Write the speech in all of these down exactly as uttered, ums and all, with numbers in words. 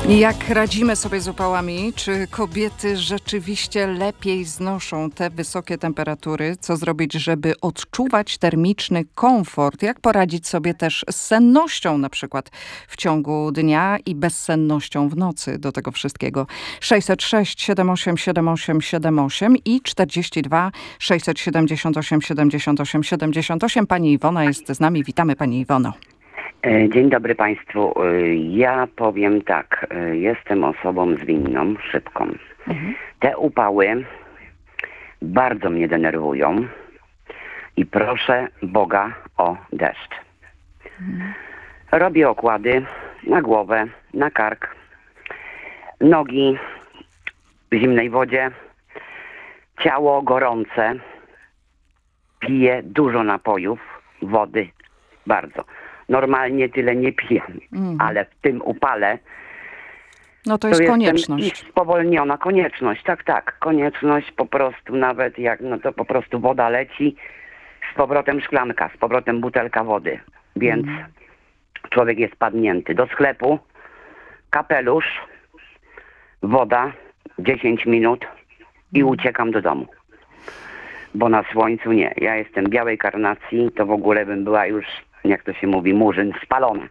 Jak radzimy sobie z upałami? Czy kobiety rzeczywiście lepiej znoszą te wysokie temperatury? Co zrobić, żeby odczuwać termiczny komfort? Jak poradzić sobie też z sennością na przykład w ciągu dnia i bezsennością w nocy do tego wszystkiego? sześćset sześć siedem osiem siedem osiem siedem osiem i czterdzieści dwa sześćset siedemdziesiąt osiem siedemdziesiąt osiem siedemdziesiąt osiem. Pani Iwona jest z nami. Witamy, pani Iwono. Dzień dobry Państwu. Ja powiem tak, jestem osobą zwinną, szybką. Mhm. Te upały bardzo mnie denerwują i proszę Boga o deszcz. Mhm. Robię okłady na głowę, na kark, nogi w zimnej wodzie, ciało gorące, piję dużo napojów, wody, bardzo. Normalnie tyle nie piję, mm. ale w tym upale no to jest to konieczność. Spowolniona konieczność, tak, tak. Konieczność po prostu nawet jak no to po prostu woda leci, z powrotem szklanka, z powrotem butelka wody. Więc mm. człowiek jest padnięty. Do sklepu, kapelusz, woda, dziesięć minut i mm. uciekam do domu. Bo na słońcu nie. Ja jestem białej karnacji, to w ogóle bym była już, jak to się mówi, murzyn spalony.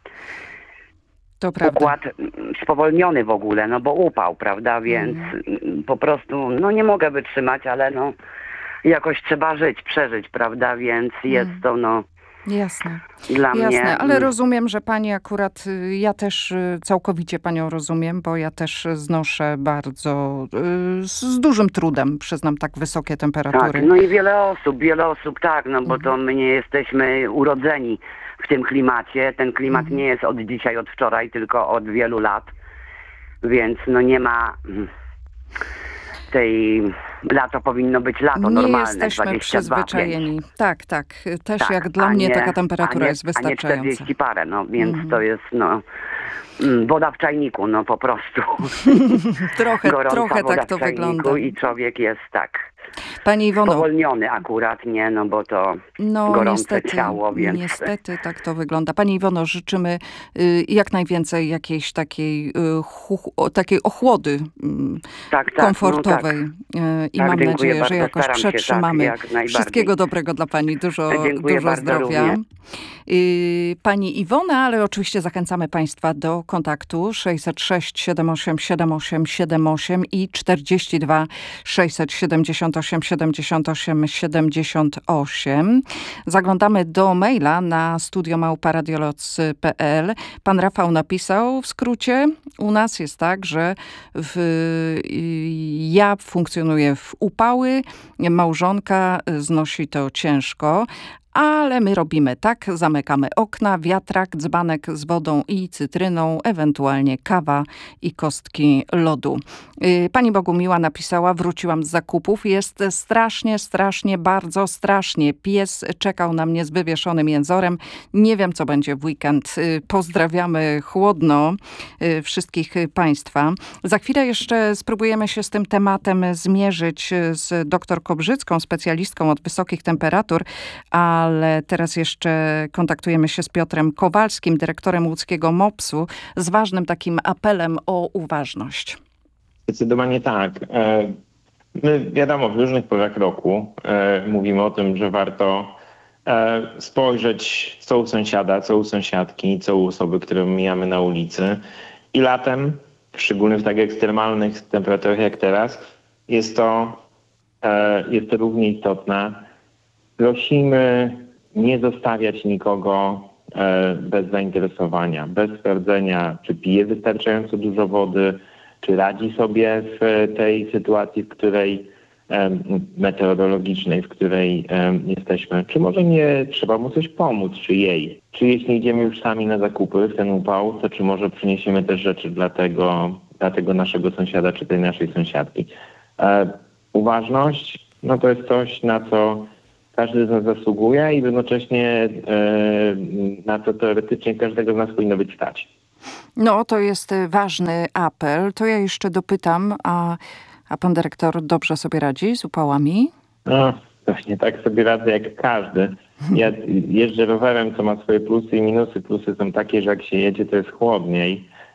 To prawda. Układ spowolniony w ogóle, no bo upał, prawda, więc mm. po prostu, no nie mogę wytrzymać, ale no jakoś trzeba żyć, przeżyć, prawda, więc mm. jest to, no... Jasne, dla jasne, mnie... ale rozumiem, że pani akurat, ja też całkowicie panią rozumiem, bo ja też znoszę bardzo, z dużym trudem, przyznam, tak wysokie temperatury. Tak, no i wiele osób, wiele osób tak, no bo to my nie jesteśmy urodzeni w tym klimacie. Ten klimat mhm. nie jest od dzisiaj, od wczoraj, tylko od wielu lat, więc no nie ma... tej lato powinno być lato nie normalne. Jesteśmy przyzwyczajeni. pięć. Tak, tak. Też tak, jak dla mnie nie, taka temperatura nie, jest wystarczająca. A nie czterdzieści parę, no więc mm. to jest no woda w czajniku, no po prostu. trochę trochę tak to wygląda. I człowiek jest tak Pani Iwono, spowolniony akurat, nie, no bo to no, gorące niestety, ciało, więc... Niestety tak to wygląda. Pani Iwono, życzymy y, jak najwięcej jakiejś takiej, y, hu, takiej ochłody y, tak, tak, komfortowej no tak. y, i tak, mam nadzieję, bardzo, że jakoś się, przetrzymamy. Tak, Wszystkiego dobrego dla pani, dużo, dużo zdrowia. Również. Y, pani Iwona, ale oczywiście zachęcamy państwa do kontaktu sześćset sześć siedem osiem siedem osiem siedem osiem i czterdzieści dwa sześćset siedemdziesiąt osiem siedemdziesiąt osiem siedemdziesiąt osiem. Zaglądamy do maila na studio małpa radioloc kropka p l. Pan Rafał napisał w skrócie, u nas jest tak, że w, ja funkcjonuję w upały, małżonka znosi to ciężko, ale my robimy tak, zamykamy okna, wiatrak, dzbanek z wodą i cytryną, ewentualnie kawa i kostki lodu. Pani Bogumiła napisała, wróciłam z zakupów, jest strasznie, strasznie, bardzo strasznie. Pies czekał na mnie z wywieszonym jęzorem. Nie wiem, co będzie w weekend. Pozdrawiamy chłodno wszystkich państwa. Za chwilę jeszcze spróbujemy się z tym tematem zmierzyć z doktor Kobrzycką, specjalistką od wysokich temperatur, a ale teraz jeszcze kontaktujemy się z Piotrem Kowalskim, dyrektorem łódzkiego mopsu, z ważnym takim apelem o uważność. Zdecydowanie tak. My wiadomo, w różnych porach roku mówimy o tym, że warto spojrzeć, co u sąsiada, co u sąsiadki, co u osoby, które mijamy na ulicy. I latem, szczególnie w tak ekstremalnych temperaturach jak teraz, jest to, jest to równie istotne. Prosimy nie zostawiać nikogo e, bez zainteresowania, bez sprawdzenia, czy pije wystarczająco dużo wody, czy radzi sobie w tej sytuacji, w której e, meteorologicznej, w której e, jesteśmy. Czy może nie trzeba mu coś pomóc, czy jej. Czy jeśli idziemy już sami na zakupy w ten upał, to czy może przyniesiemy też rzeczy dla tego, dla tego naszego sąsiada, czy tej naszej sąsiadki. E, uważność, no to jest coś, na co każdy z nas zasługuje i jednocześnie e, na to teoretycznie każdego z nas powinno być stać. No, to jest ważny apel. To ja jeszcze dopytam, a, a pan dyrektor dobrze sobie radzi z upałami? No, właśnie tak sobie radzę jak każdy. Ja jeżdżę rowerem, co ma swoje plusy i minusy. Plusy są takie, że jak się jedzie, to jest chłodniej.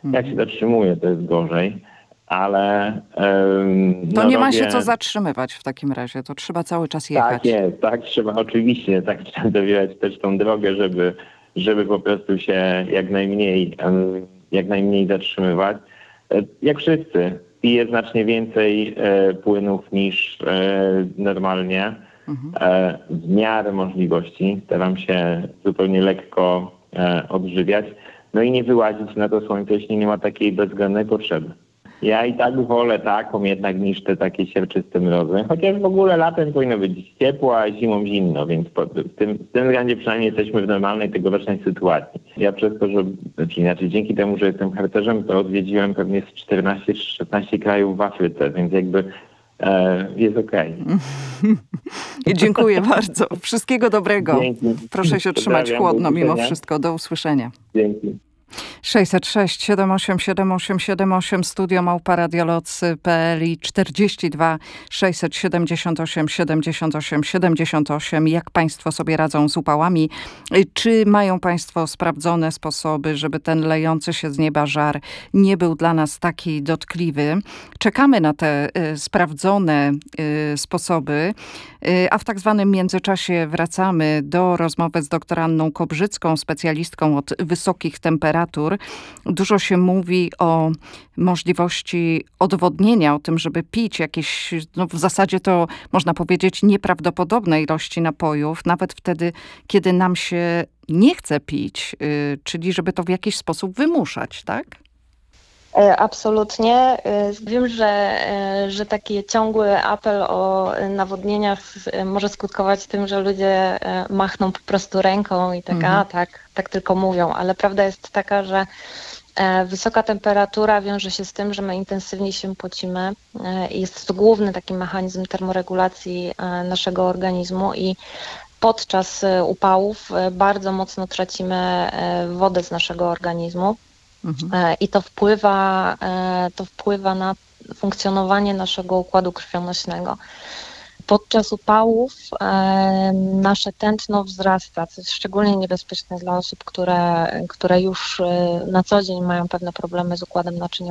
Jak się zatrzymuje, to jest gorzej, ale... Um, to no nie ma robię... się co zatrzymywać w takim razie, to trzeba cały czas jechać. Tak jest, tak trzeba, oczywiście, tak trzeba dobierać też tą drogę, żeby, żeby po prostu się jak najmniej, jak najmniej zatrzymywać. Jak wszyscy, piję znacznie więcej e, płynów niż e, normalnie, mhm. e, w miarę możliwości. Staram się zupełnie lekko e, odżywiać, no i nie wyłazić na to słońce, jeśli nie ma takiej bezwzględnej potrzeby. Ja i tak wolę taką jednak niż te takie siarczyste mrozy, chociaż w ogóle latem powinno być ciepło, a zimą zimno, więc po, w, tym, w tym względzie przynajmniej jesteśmy w normalnej, tegorocznej sytuacji. Ja przez to, że, znaczy inaczej, dzięki temu, że jestem harcerzem, to odwiedziłem pewnie z czternaście czy szesnaście krajów w Afryce, więc jakby e, jest okej. Okay. Dziękuję bardzo. Wszystkiego dobrego. Dzięki. Proszę się trzymać Pozdrawiam, chłodno mimo wszystko. Do usłyszenia. Dzięki. sześćset sześć siedem osiem siedem osiem siedem osiem studio małpa radioloc kropka p l i czterdzieści dwa sześćset siedemdziesiąt osiem siedemdziesiąt osiem siedemdziesiąt osiem. Jak państwo sobie radzą z upałami? Czy mają państwo sprawdzone sposoby, żeby ten lejący się z nieba żar nie był dla nas taki dotkliwy? Czekamy na te y, sprawdzone y, sposoby, y, a w tak zwanym międzyczasie wracamy do rozmowy z doktor Anną Kobrzycką, specjalistką od wysokich temperatur. Dużo się mówi o możliwości odwodnienia, o tym, żeby pić jakieś, no w zasadzie to można powiedzieć, nieprawdopodobne ilości napojów, nawet wtedy, kiedy nam się nie chce pić, yy, czyli żeby to w jakiś sposób wymuszać, tak? Absolutnie. Wiem, że, że taki ciągły apel o nawodnieniach może skutkować tym, że ludzie machną po prostu ręką i tak, mhm. a tak, tak tylko mówią, ale prawda jest taka, że wysoka temperatura wiąże się z tym, że my intensywnie się pocimy. Jest to główny taki mechanizm termoregulacji naszego organizmu i podczas upałów bardzo mocno tracimy wodę z naszego organizmu. Mhm. I to wpływa, to wpływa na funkcjonowanie naszego układu krwionośnego. Podczas upałów nasze tętno wzrasta, co jest szczególnie niebezpieczne dla osób, które, które już na co dzień mają pewne problemy z układem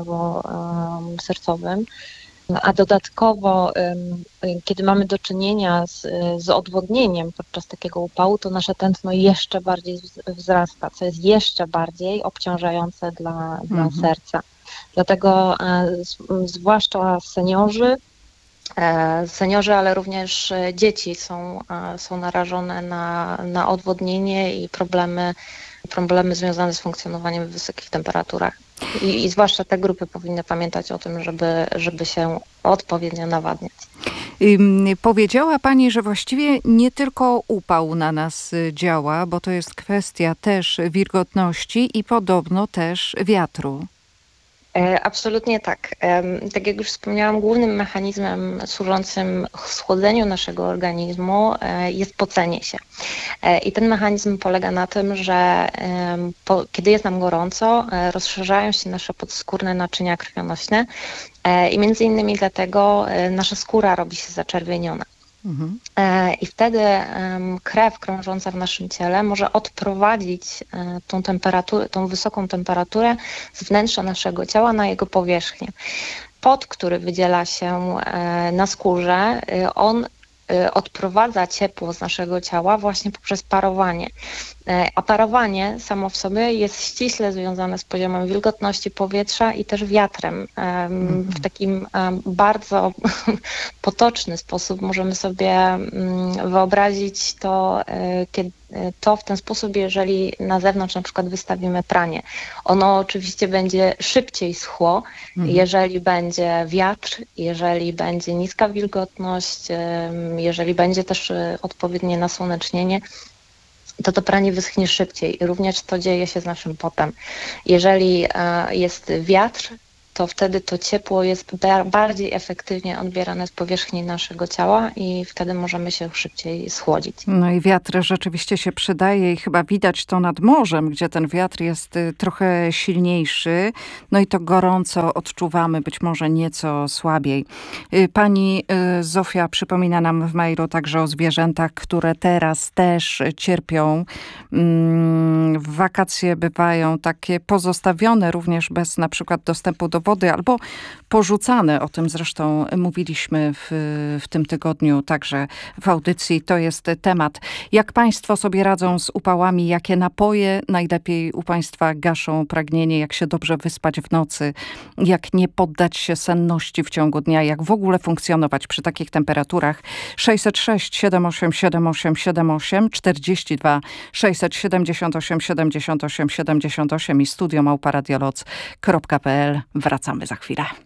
naczyniowo-sercowym. A dodatkowo, kiedy mamy do czynienia z, z odwodnieniem podczas takiego upału, to nasze tętno jeszcze bardziej wzrasta, co jest jeszcze bardziej obciążające dla, dla mhm. serca. Dlatego zwłaszcza seniorzy, seniorzy, ale również dzieci są, są narażone na, na odwodnienie i problemy, problemy związane z funkcjonowaniem w wysokich temperaturach. I, I zwłaszcza te grupy powinny pamiętać o tym, żeby, żeby się odpowiednio nawadniać. Powiedziała pani, że właściwie nie tylko upał na nas działa, bo to jest kwestia też wilgotności i podobno też wiatru. Absolutnie tak. Tak jak już wspomniałam, głównym mechanizmem służącym schłodzeniu naszego organizmu jest pocenie się. I ten mechanizm polega na tym, że po, kiedy jest nam gorąco, rozszerzają się nasze podskórne naczynia krwionośne i między innymi dlatego nasza skóra robi się zaczerwieniona. Mhm. I wtedy krew krążąca w naszym ciele może odprowadzić tą temperaturę, tą wysoką temperaturę z wnętrza naszego ciała na jego powierzchnię. Pot, który wydziela się na skórze, on odprowadza ciepło z naszego ciała właśnie poprzez parowanie. A parowanie samo w sobie jest ściśle związane z poziomem wilgotności powietrza i też wiatrem. W takim bardzo potoczny sposób możemy sobie wyobrazić to, kiedy to w ten sposób, jeżeli na zewnątrz na przykład wystawimy pranie. Ono oczywiście będzie szybciej schło, mhm. jeżeli będzie wiatr, jeżeli będzie niska wilgotność, jeżeli będzie też odpowiednie nasłonecznienie, to to pranie wyschnie szybciej. Również to dzieje się z naszym potem. Jeżeli jest wiatr, to wtedy to ciepło jest ba- bardziej efektywnie odbierane z powierzchni naszego ciała i wtedy możemy się szybciej schłodzić. No i wiatr rzeczywiście się przydaje i chyba widać to nad morzem, gdzie ten wiatr jest y, trochę silniejszy. No i to gorąco odczuwamy, być może nieco słabiej. Y, Pani y, Zofia przypomina nam w mailu także o zwierzętach, które teraz też cierpią. Mm, W wakacje bywają takie pozostawione również bez na przykład dostępu do wody albo porzucane. O tym zresztą mówiliśmy w, w tym tygodniu także w audycji. To jest temat. Jak państwo sobie radzą z upałami? Jakie napoje najlepiej u państwa gaszą pragnienie? Jak się dobrze wyspać w nocy? Jak nie poddać się senności w ciągu dnia? Jak w ogóle funkcjonować przy takich temperaturach? sześćset sześć siedem osiem siedem osiem siedem osiem, czterdzieści dwa sześćset siedemdziesiąt osiem siedemdziesiąt osiem siedemdziesiąt osiem i studio małpa radioloc kropka p l. Wracamy za chwilę.